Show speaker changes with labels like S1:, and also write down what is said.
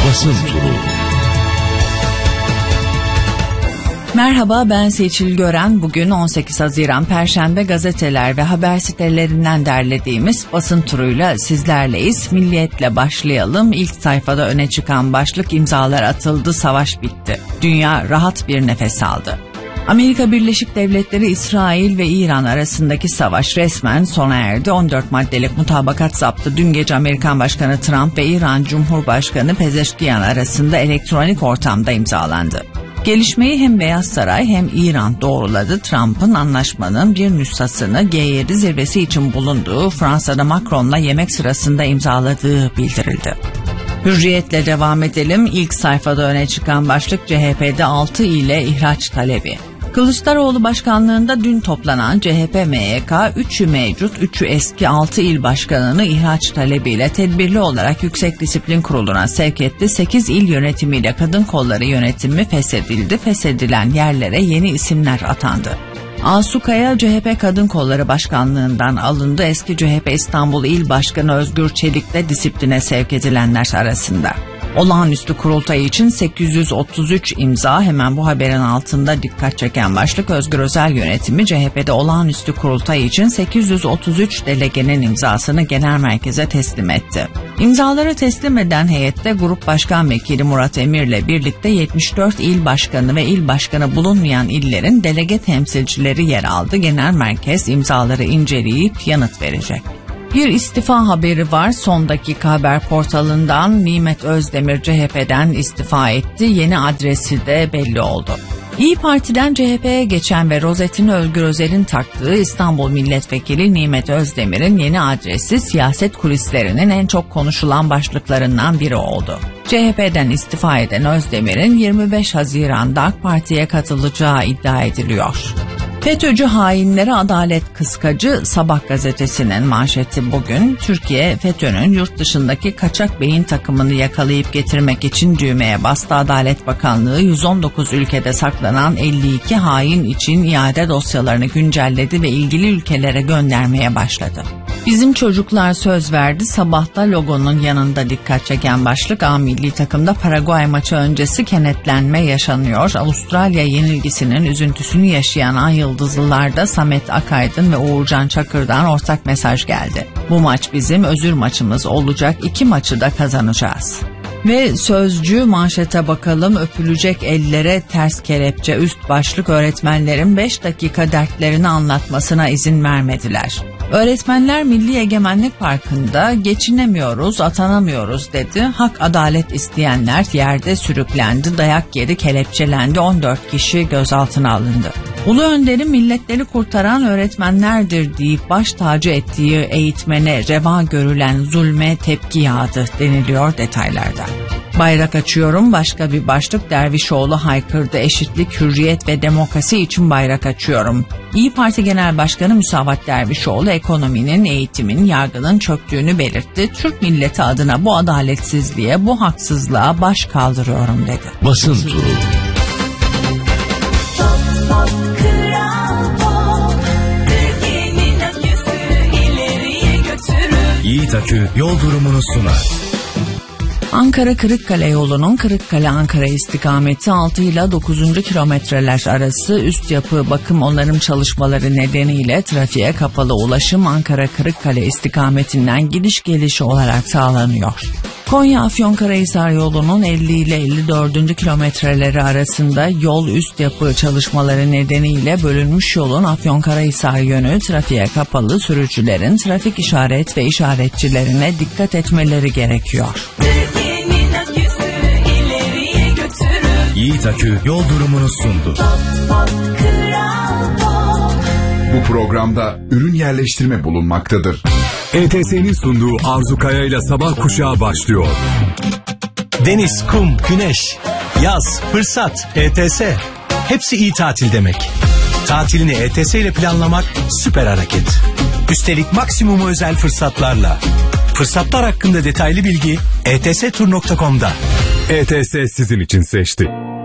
S1: Basın Turu.
S2: Merhaba, ben Seçil Gören. Bugün 18 Haziran Perşembe, gazeteler ve haber sitelerinden derlediğimiz basın turuyla sizlerleyiz. Milliyetle başlayalım. İlk sayfada öne çıkan başlık: imzalar atıldı, savaş bitti. Dünya rahat bir nefes aldı. Amerika Birleşik Devletleri, İsrail ve İran arasındaki savaş resmen sona erdi. 14 maddelik mutabakat zaptı dün gece Amerikan Başkanı Trump ve İran Cumhurbaşkanı Pezeşkiyan arasında elektronik ortamda imzalandı. Gelişmeyi hem Beyaz Saray hem İran doğruladı. Trump'ın anlaşmanın bir nüshasını G7 zirvesi için bulunduğu Fransa'da Macron'la yemek sırasında imzaladığı bildirildi. Hürriyetle devam edelim. İlk sayfada öne çıkan başlık CHP'de 6 ile ihraç talebi. Kılıçdaroğlu başkanlığında dün toplanan CHP MYK 3'ü mevcut 3'ü eski 6 il başkanını ihraç talebiyle tedbirli olarak Yüksek Disiplin Kurulu'na sevk etti. 8 il yönetimiyle kadın kolları yönetimi feshedildi. Feshedilen yerlere yeni isimler atandı. Asu Kaya CHP Kadın Kolları Başkanlığından alındı. Eski CHP İstanbul İl Başkanı Özgür Çelik de disipline sevk edilenler arasında. Olağanüstü kurultay için 833 imza. Hemen bu haberin altında dikkat çeken başlık: Özgür Özel yönetimi CHP'de olağanüstü kurultay için 833 delegenin imzasını genel merkeze teslim etti. İmzaları teslim eden heyette Grup Başkan Vekili Murat Emir'le birlikte 74 il başkanı ve il başkanı bulunmayan illerin delege temsilcileri yer aldı. Genel merkez imzaları inceleyip yanıt verecek. Bir istifa haberi var. Son dakika haber portalından. Nimet Özdemir CHP'den istifa etti. Yeni adresi de belli oldu. İYİ Parti'den CHP'ye geçen ve rozetini Özgür Özel'in taktığı İstanbul Milletvekili Nimet Özdemir'in yeni adresi siyaset kulislerinin en çok konuşulan başlıklarından biri oldu. CHP'den istifa eden Özdemir'in 25 Haziran'da AK Parti'ye katılacağı iddia ediliyor. FETÖ'cü hainlere adalet kıskacı. Sabah gazetesinin manşeti bugün. Türkiye, FETÖ'nün yurt dışındaki kaçak beyin takımını yakalayıp getirmek için düğmeye bastı. Adalet Bakanlığı 119 ülkede saklanan 52 hain için iade dosyalarını güncelledi ve ilgili ülkelere göndermeye başladı. Bizim çocuklar söz verdi. Sabahta logonun yanında dikkat çeken başlık: A milli takımda Paraguay maçı öncesi kenetlenme yaşanıyor. Avustralya yenilgisinin üzüntüsünü yaşayan Ay Yıldızlılarda Samet Akaydın ve Uğurcan Çakır'dan ortak mesaj geldi. Bu maç bizim özür maçımız olacak. 2 maçı da kazanacağız. Ve Sözcü manşete bakalım. Öpülecek ellere ters kelepçe. Üst başlık: öğretmenlerin 5 dakika dertlerini anlatmasına izin vermediler. Öğretmenler Milli Egemenlik Parkı'nda geçinemiyoruz, atanamıyoruz dedi. Hak adalet isteyenler yerde sürüklendi, dayak yedi, kelepçelendi, 14 kişi gözaltına alındı. Ulu Önder'in milletleri kurtaran öğretmenlerdir deyip baş tacı ettiği eğitmene reva görülen zulme tepki yağdı deniliyor detaylarda. Bayrak açıyorum başka bir başlık: Dervişoğlu haykırdı, eşitlik, hürriyet ve demokrasi için bayrak açıyorum. İYİ Parti Genel Başkanı Müsavat Dervişoğlu ekonominin, eğitimin, yargının çöktüğünü belirtti. Türk milleti adına bu adaletsizliğe, bu haksızlığa baş kaldırıyorum dedi.
S1: Basın Turu.
S3: Yiğit Akü yol durumunu sunar.
S2: Ankara-Kırıkkale yolunun Kırıkkale-Ankara istikameti 6 ile 9. kilometreler arası üst yapı bakım onarım çalışmaları nedeniyle trafiğe kapalı. Ulaşım Ankara-Kırıkkale istikametinden gidiş geliş olarak sağlanıyor. Konya-Afyonkarahisar yolunun 50 ile 54. kilometreleri arasında yol üst yapı çalışmaları nedeniyle bölünmüş yolun Afyonkarahisar yönü trafiğe kapalı. Sürücülerin trafik işaret ve işaretçilerine dikkat etmeleri gerekiyor.
S3: Yiğit Akü yol durumunu sundu.
S4: Bu programda ürün yerleştirme bulunmaktadır.
S3: ETS'nin sunduğu Arzu Kaya ile Sabah Kuşağı başlıyor.
S5: Deniz, kum, güneş, yaz, fırsat, ETS. Hepsi iyi tatil demek. Tatilini ETS ile planlamak süper hareket. Üstelik maksimum özel fırsatlarla. Fırsatlar hakkında detaylı bilgi etstur.com'da.
S3: ETS sizin için seçti.